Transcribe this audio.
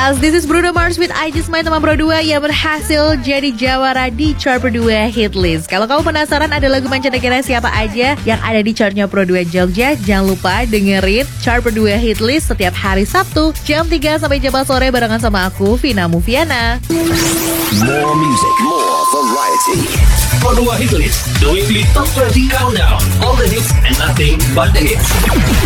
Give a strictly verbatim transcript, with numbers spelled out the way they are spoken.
Yes, this is Bruno Mars with I Just My teman Pro dua yang berhasil jadi jawara di chart Pro dua hit list. Kalau kamu penasaran ada lagu mancanegara siapa aja yang ada di chartnya Pro dua Jogja, jangan lupa dengerin chart Pro dua hit list setiap hari Sabtu jam tiga sampai jam empat sore barengan sama aku, Vina Mufiana. More music, more variety. Pro dua Hit List, the weekly top twenty countdown. All the hits and nothing but the hits.